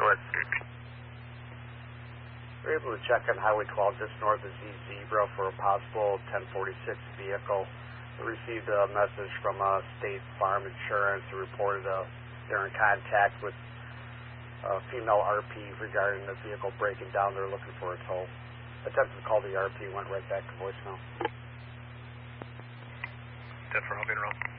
Go ahead. We're able to check on Highway 12 just north of Z Zebra for a possible 1046 vehicle. We received a message from State Farm Insurance who reported they're in contact with a female RP regarding the vehicle breaking down. They're looking for a tow. Attempted to call the RP, went right back to voicemail. 10-4, I'll be around.